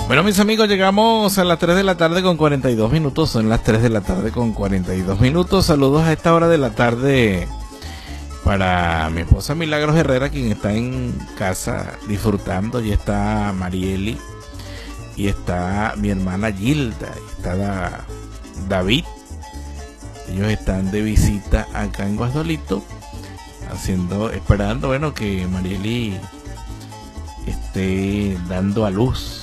Bueno, mis amigos, llegamos a las 3 de la tarde con 42 minutos. Son las 3 de la tarde con 42 minutos. Saludos a esta hora de la tarde para mi esposa Milagros Herrera, quien está en casa disfrutando. Y está Marieli. Y está mi hermana Gilda. Y está David. Ellos están de visita acá en Guasdolito. Esperando, bueno, que Marieli esté dando a luz.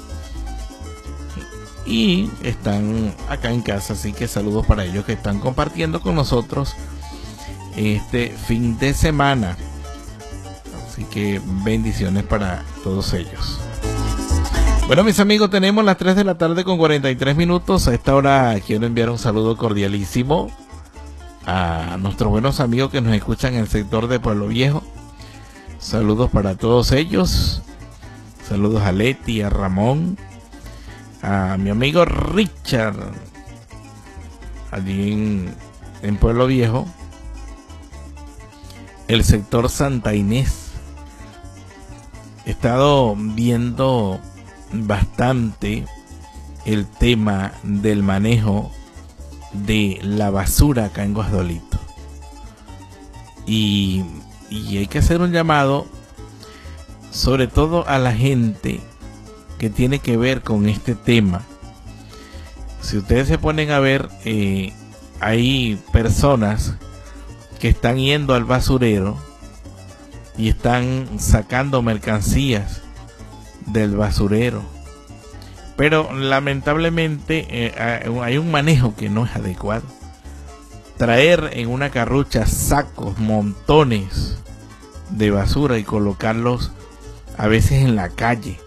Y están acá en casa, así que saludos para ellos que están compartiendo con nosotros este fin de semana. Así que bendiciones para todos ellos. Bueno, mis amigos, tenemos las 3 de la tarde con 43 minutos. A esta hora quiero enviar un saludo cordialísimo a nuestros buenos amigos que nos escuchan en el sector de Pueblo Viejo. Saludos para todos ellos. Saludos a Leti, a Ramón, a mi amigo Richard, allí en Pueblo Viejo, el sector Santa Inés. He estado viendo bastante el tema del manejo de la basura acá en Guasdolito. Y hay que hacer un llamado, sobre todo a la gente que tiene que ver con este tema. Si ustedes se ponen a ver, hay personas que están yendo al basurero y están sacando mercancías del basurero, pero lamentablemente hay un manejo que no es adecuado. Traer en una carrucha sacos, montones de basura y colocarlos a veces en la calle,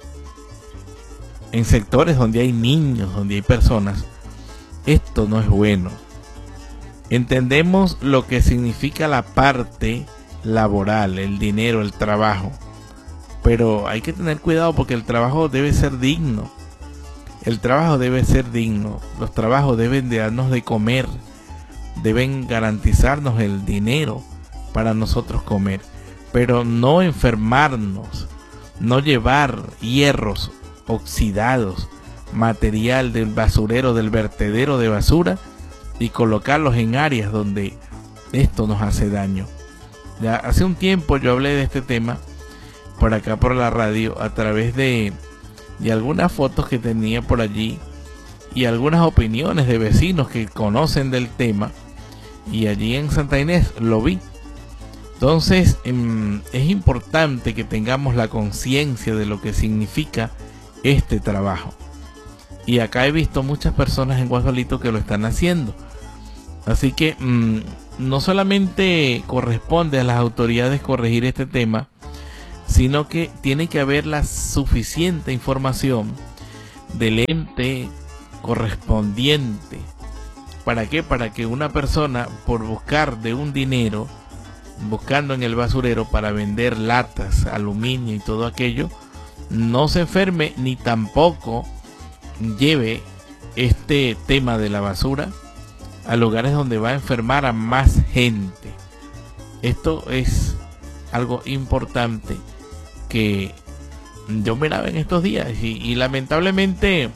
en sectores donde hay niños, donde hay personas, esto no es bueno. Entendemos lo que significa la parte laboral, el dinero, el trabajo, pero hay que tener cuidado porque el trabajo debe ser digno. El trabajo debe ser digno. Los trabajos deben de darnos de comer, deben garantizarnos el dinero para nosotros comer, pero no enfermarnos, no llevar hierros oxidados, material del basurero, del vertedero de basura, y colocarlos en áreas donde esto nos hace daño. Ya hace un tiempo yo hablé de este tema por acá por la radio a través de algunas fotos que tenía por allí y algunas opiniones de vecinos que conocen del tema, y allí en Santa Inés lo vi. Entonces es importante que tengamos la conciencia de lo que significa este trabajo, y acá he visto muchas personas en Guasdolito que lo están haciendo. Así que no solamente corresponde a las autoridades corregir este tema, sino que tiene que haber la suficiente información del ente correspondiente. ¿Para qué? Para que una persona, por buscar de un dinero, buscando en el basurero para vender latas, aluminio y todo aquello, no se enferme ni tampoco lleve este tema de la basura a lugares donde va a enfermar a más gente. Esto es algo importante que yo miraba en estos días y lamentablemente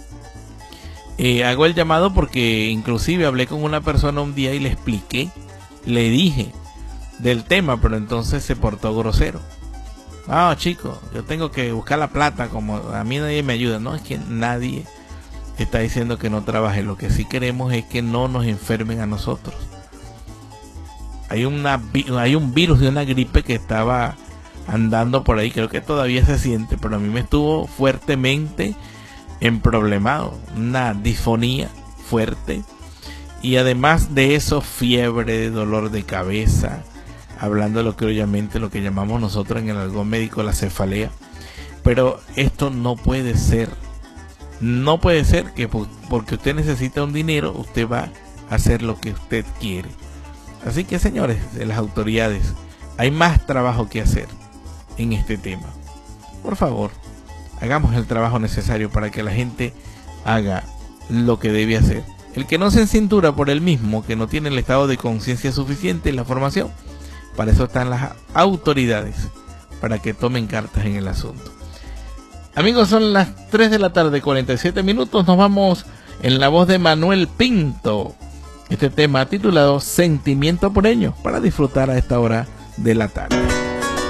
hago el llamado porque inclusive hablé con una persona un día y le expliqué, le dije del tema, pero entonces se portó grosero. Ah, chico, yo tengo que buscar la plata, como a mí nadie me ayuda. No, es que nadie está diciendo que no trabaje. Lo que sí queremos es que no nos enfermen a nosotros. Hay un virus de una gripe que estaba andando por ahí, creo que todavía se siente, pero a mí me estuvo fuertemente emproblemado, una disfonía fuerte, y además de eso fiebre, dolor de cabeza, hablando de lo que obviamente lo que llamamos nosotros en el argot médico la cefalea. Pero esto no puede ser que porque usted necesita un dinero usted va a hacer lo que usted quiere. Así que, señores de las autoridades, hay más trabajo que hacer en este tema. Por favor, hagamos el trabajo necesario para que la gente haga lo que debe hacer. El que no se encintura por él mismo, que no tiene el estado de conciencia suficiente en la formación, para eso están las autoridades, para que tomen cartas en el asunto. Amigos, son las 3 de la tarde, 47 minutos. Nos vamos en la voz de Manuel Pinto. Este tema titulado Sentimiento Pureño, para disfrutar a esta hora de la tarde.